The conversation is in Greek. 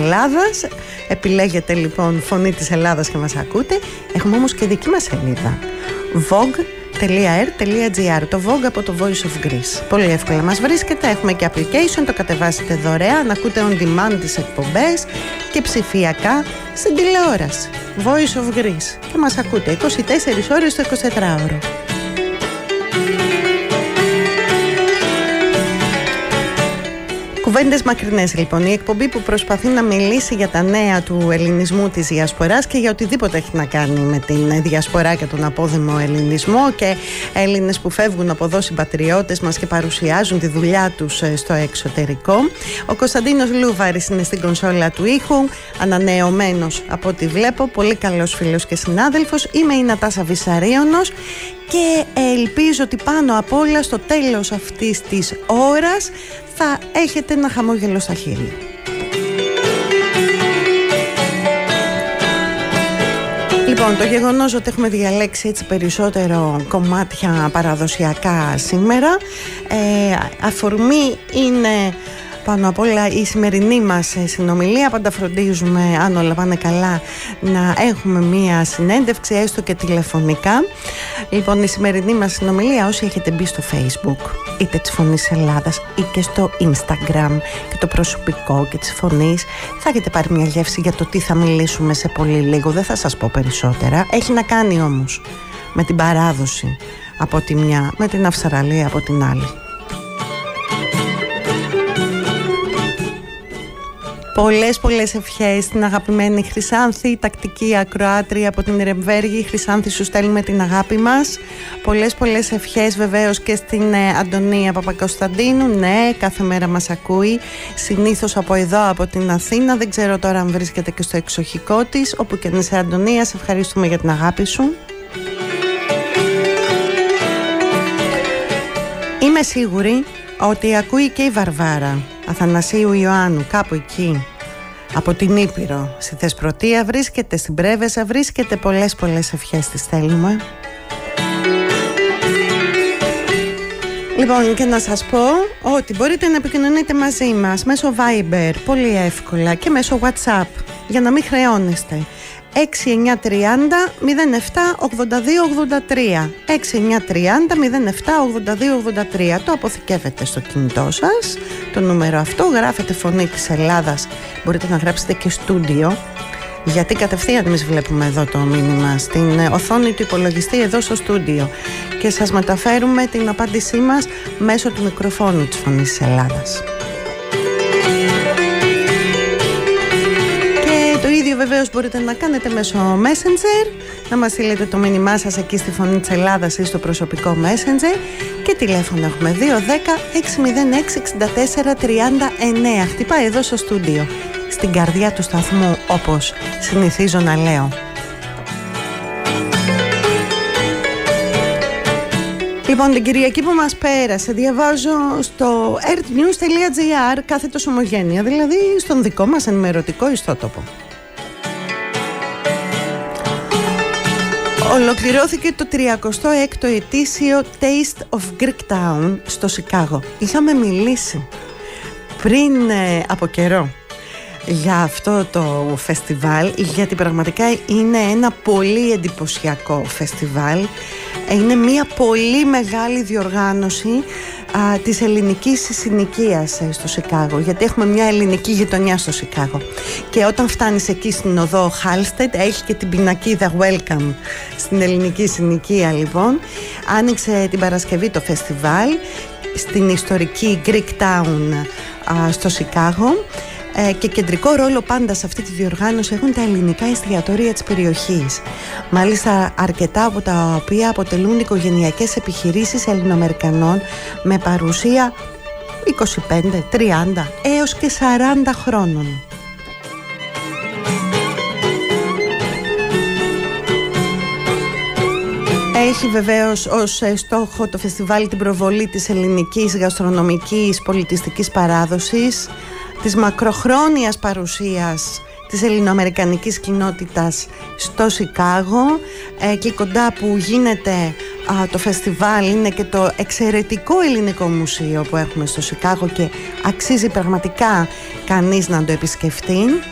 Ελλάδας. Επιλέγετε λοιπόν Φωνή της Ελλάδας και μας ακούτε. Έχουμε όμως και δική μας σελίδα, vogue.r.gr, το Vogue από το Voice of Greece. Πολύ εύκολα μας βρίσκεται. Έχουμε και application, το κατεβάσετε δωρεάν. Ακούτε on demand τις εκπομπές και ψηφιακά στην τηλεόραση. Voice of Greece. Και μας ακούτε 24 ώρες το 24ωρο. Κουβέντες μακρινές λοιπόν, η εκπομπή που προσπαθεί να μιλήσει για τα νέα του ελληνισμού, της διασποράς και για οτιδήποτε έχει να κάνει με την διασπορά και τον απόδημο ελληνισμό, και Έλληνες που φεύγουν από εδώ, συμπατριώτες μας, και παρουσιάζουν τη δουλειά τους στο εξωτερικό. Ο Κωνσταντίνος Λούβαρης είναι στην κονσόλα του ήχου, ανανεωμένος από ό,τι βλέπω, πολύ καλός φίλος και συνάδελφος. Είμαι η Νατάσα Βυσαρίωνος και ελπίζω ότι πάνω απ' όλα στο τέλος αυτής της ώρας θα έχετε ένα χαμόγελο στα χείλη. Λοιπόν, το γεγονός ότι έχουμε διαλέξει έτσι περισσότερο κομμάτια παραδοσιακά σήμερα, αφορμή είναι πάνω απ' όλα η σημερινή μας συνομιλία. Πάντα φροντίζουμε, αν όλα πάνε καλά, να έχουμε μία συνέντευξη, έστω και τηλεφωνικά. Λοιπόν, η σημερινή μας συνομιλία, όσοι έχετε μπει στο Facebook, είτε της Φωνής Ελλάδας ή και στο Instagram και το προσωπικό και της Φωνής, θα έχετε πάρει μια γεύση για το τι θα μιλήσουμε σε πολύ λίγο. Δεν θα σας πω περισσότερα. Έχει να κάνει όμως με την παράδοση από τη μια, με την Αυσαραλία από την άλλη. Πολλές ευχές στην αγαπημένη Χρυσάνθη, τακτική ακροάτρια από την Ρεμβέργη. Χρυσάνθη, σου στέλνουμε την αγάπη μας. Πολλές ευχές βεβαίως και στην Αντωνία Παπακοσταντίνου. Ναι, κάθε μέρα μας ακούει, συνήθως από εδώ, από την Αθήνα. Δεν ξέρω τώρα αν βρίσκεται και στο εξοχικό της. Όπου και είσαι, Αντωνία, σε ευχαριστούμε για την αγάπη σου. Είμαι σίγουρη ότι ακούει και η Βαρβάρα Αθανασίου Ιωάννου, κάπου εκεί από την Ήπειρο, στη Θεσπρωτεία βρίσκεται, στην Πρέβεζα βρίσκεται. Πολλές ευχές της στέλνουμε. Λοιπόν, και να σας πω ότι μπορείτε να επικοινωνείτε μαζί μας μέσω Viber, πολύ εύκολα, και μέσω WhatsApp, για να μην χρεώνεστε. 6930 07 82 83 6930 07 82 83. Το αποθηκεύετε στο κινητό σας το νούμερο αυτό, γράφετε Φωνή της Ελλάδας, μπορείτε να γράψετε και στούντιο, γιατί κατευθείαν εμείς βλέπουμε εδώ το μήνυμα στην οθόνη του υπολογιστή εδώ στο στούντιο και σας μεταφέρουμε την απάντησή μας μέσω του μικροφόνου της Φωνής της Ελλάδας. Το ίδιο βεβαίως μπορείτε να κάνετε μέσω Messenger, να μας στείλετε το μήνυμά σας εκεί στη Φωνή της Ελλάδας ή στο προσωπικό Messenger, και τηλέφωνο έχουμε 210-606-64-39. Χτυπάει εδώ στο στούντιο, στην καρδιά του σταθμού, όπως συνηθίζω να λέω. Λοιπόν, την Κυριακή που μας πέρασε διαβάζω στο earthnews.gr κάθετος ομογένεια, δηλαδή στον δικό μας ενημερωτικό ιστότοπο. Ολοκληρώθηκε το 36ο ετήσιο Taste of Greektown στο Σικάγο. Είχαμε μιλήσει πριν από καιρό για αυτό το φεστιβάλ, γιατί πραγματικά είναι ένα πολύ εντυπωσιακό φεστιβάλ. Είναι μια πολύ μεγάλη διοργάνωση της ελληνικής συνοικίας στο Σικάγο, γιατί έχουμε μια ελληνική γειτονιά στο Σικάγο, και όταν φτάνεις εκεί στην οδό Halsted έχει και την πινακίδα Welcome στην ελληνική συνοικία. Λοιπόν, άνοιξε την Παρασκευή το φεστιβάλ στην ιστορική Greektown στο Σικάγο. Και κεντρικό ρόλο πάντα σε αυτή τη διοργάνωση έχουν τα ελληνικά εστιατόρια της περιοχής. Μάλιστα αρκετά από τα οποία αποτελούν οικογενειακές επιχειρήσεις Ελληνοαμερικανών με παρουσία 25, 30 έως και 40 χρόνων. Έχει βεβαίως ως στόχο το φεστιβάλ την προβολή της ελληνικής γαστρονομικής πολιτιστικής παράδοσης, της μακροχρόνιας παρουσίας της ελληνοαμερικανικής κοινότητας στο Σικάγο, και κοντά που γίνεται το φεστιβάλ είναι και το εξαιρετικό ελληνικό μουσείο που έχουμε στο Σικάγο και αξίζει πραγματικά κανείς να το επισκεφτεί.